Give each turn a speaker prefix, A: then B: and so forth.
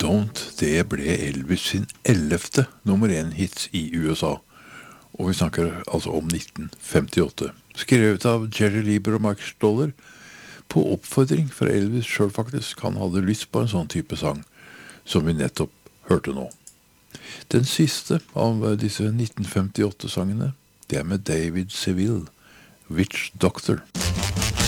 A: Don't, det ble Elvis sin 11. nummer 1-hits i USA. Og vi snakker altså om 1958. Skrevet av Jerry Lieber og Mike Stoller, på oppfordring fra Elvis selv faktisk. Han hadde lyst på en sånn type sang, som vi nettopp hørte nå. Den siste av disse 1958-sangene, det er med David Seville, Witch Doctor.